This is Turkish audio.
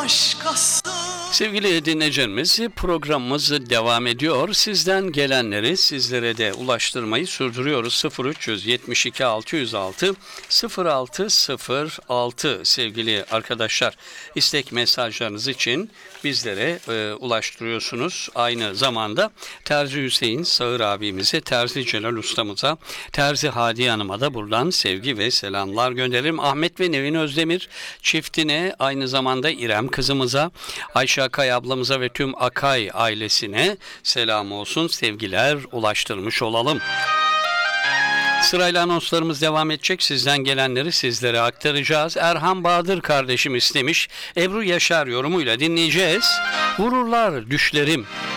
başkası. Sevgili dinleyicilerimiz, programımız devam ediyor. Sizden gelenleri sizlere de ulaştırmayı sürdürüyoruz. 0372 606 0606 sevgili arkadaşlar. İstek mesajlarınız için bizlere ulaştırıyorsunuz. Aynı zamanda Terzi Hüseyin Sağır abimize, Terzi Celal ustamıza, Terzi Hadiye Hanım'a da buradan sevgi ve selamlar gönderirim. Ahmet ve Nevin Özdemir çiftine, aynı zamanda İrem kızımıza, Ayşe Akay ablamıza ve tüm Akay ailesine selam olsun, sevgiler ulaştırmış olalım. Sırayla anonslarımız devam edecek. Sizden gelenleri sizlere aktaracağız. Erhan Bahadır kardeşim istemiş. Ebru Yaşar yorumuyla dinleyeceğiz. Vururlar düşlerim.